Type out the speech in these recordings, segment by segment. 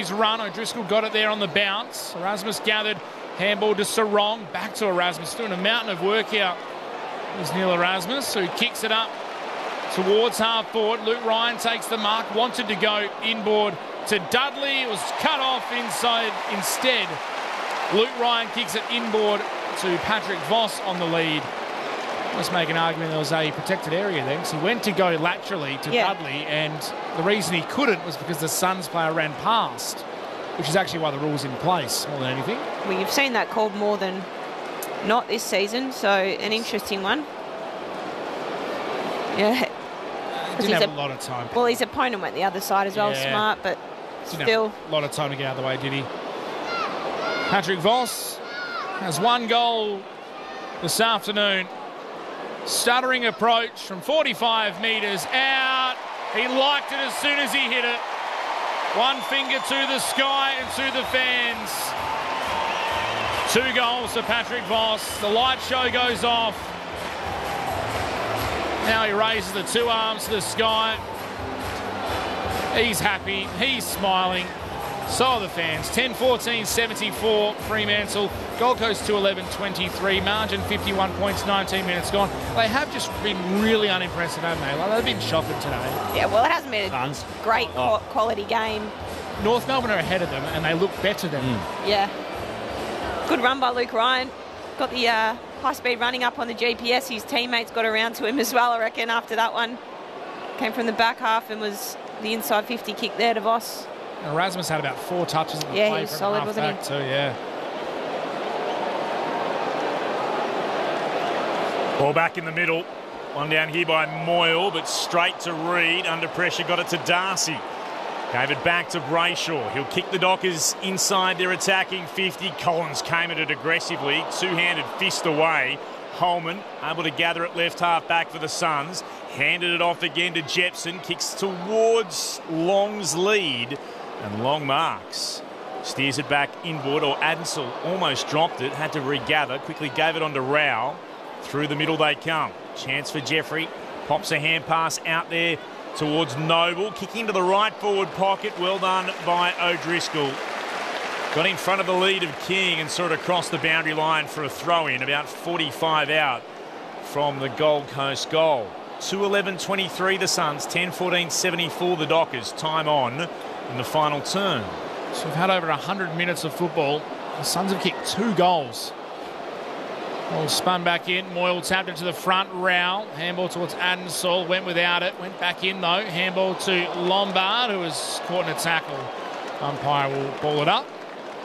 his run. O'Driscoll got it there on the bounce. Erasmus gathered. Handball to Sarong. Back to Erasmus. Doing a mountain of work here. There's Neil Erasmus, who kicks it up towards half forward. Luke Ryan takes the mark. Wanted to go inboard to Dudley. It was cut off inside instead. Luke Ryan kicks it inboard to Patrick Voss on the lead. Let's make an argument there was a protected area then, because he went to go laterally to Dudley, and the reason he couldn't was because the Suns player ran past, which is actually why the rule's in place more than anything. Well, you've seen that called more than not this season, so an interesting one. Yeah. He didn't have a lot of time. Well, his opponent went the other side as well, smart, but still. Have a lot of time to get out of the way, did he? Patrick Voss has one goal this afternoon. Stuttering approach from 45 metres out. He liked it as soon as he hit it. One finger to the sky and to the fans. 2 goals to Patrick Voss. The light show goes off. Now he raises the 2 arms to the sky. He's happy. He's smiling. So are the fans. 10-14-74 Fremantle. Gold Coast 2-11-23. Margin 51 points, 19 minutes gone. They have just been really unimpressive, haven't they? Like, they've been shocking today. Yeah, well, it hasn't been a great quality game. North Melbourne are ahead of them, and they look better than them. Yeah. Good run by Luke Ryan. Got the high-speed running up on the GPS. His teammates got around to him as well, I reckon, after that one. Came from the back half and was the inside 50 kick there to Voss. Erasmus had about 4 touches in the play. He was solid, wasn't he? Too, yeah. Ball back in the middle. One down here by Moyle, but straight to Reid. Under pressure, got it to Darcy. Gave it back to Brayshaw. He'll kick the Dockers inside their attacking 50. Collins came at it aggressively. Two-handed fist away. Holman able to gather it left half back for the Suns. Handed it off again to Jepson. Kicks towards Long's lead. And Long marks. Steers it back inboard, or Adensel almost dropped it. Had to regather. Quickly gave it on to Rowell. Through the middle they come. Chance for Jeffrey. Pops a hand pass out there towards Noble. Kicking to the right forward pocket. Well done by O'Driscoll. Got in front of the lead of King and sort of crossed the boundary line for a throw-in. About 45 out from the Gold Coast goal. 2-11-23 the Suns. 10-14-74 the Dockers. Time on in the final turn. So we've had over 100 minutes of football. The Suns have kicked 2 goals. Ball spun back in. Moyle tapped it to the front. Rowell. Handball towards Adensol. Went without it. Went back in though. Handball to Lombard, who was caught in a tackle. Umpire will ball it up.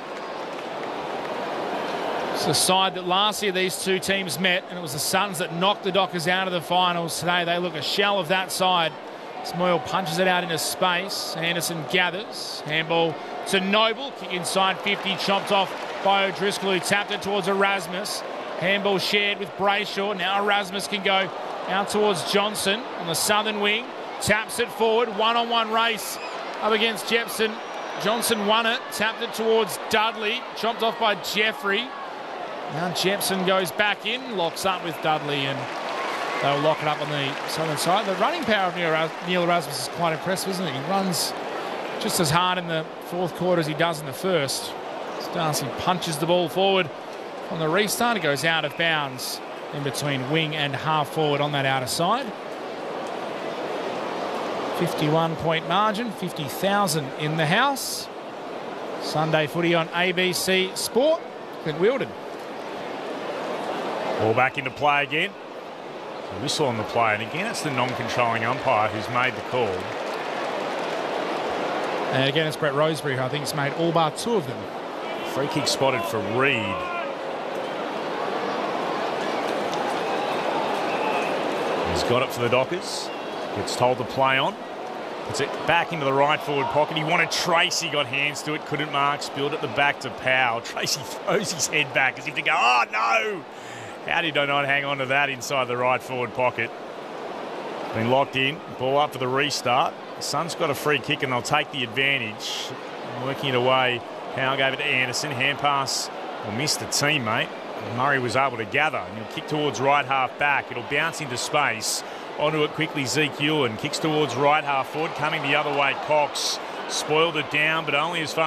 It's the side that last year these 2 teams met, and it was the Suns that knocked the Dockers out of the finals. Today they look a shell of that side. Moyle punches it out into space. Anderson gathers. Handball to Noble. Kick inside 50. Chopped off by O'Driscoll, who tapped it towards Erasmus. Handball shared with Brayshaw. Now Erasmus can go out towards Johnson on the southern wing. Taps it forward. One-on-one race up against Jepson. Johnson won it. Tapped it towards Dudley. Chopped off by Jeffrey. Now Jepson goes back in. Locks up with Dudley, and they'll lock it up on the southern side. The running power of Neil Erasmus is quite impressive, isn't it? He runs just as hard in the 4th quarter as he does in the 1st. Darcy punches the ball forward on the restart. It goes out of bounds in between wing and half forward on that outer side. 51-point margin, 50,000 in the house. Sunday footy on ABC Sport. Clint Wheeldon. Ball back into play again. A whistle on the play, and again it's the non-controlling umpire who's made the call. And again it's Brett Roseberry, who I think has made all bar 2 of them. Free kick spotted for Reid. He's got it for the Dockers. Gets told to play on. Puts it back into the right forward pocket. He wanted Tracy, got hands to it, couldn't mark. Spilled at the back to Powell. Tracy throws his head back as if to go, oh no! How did I not hang on to that inside the right forward pocket? Been locked in. Ball up for the restart. The Suns got a free kick and they'll take the advantage. Working it away. Powell gave it to Anderson. Hand pass. Well, missed a teammate. Murray was able to gather. And he'll kick towards right half back. It'll bounce into space. Onto it quickly, Zeke Ewan. Kicks towards right half forward. Coming the other way, Cox. Spoiled it down, but only as far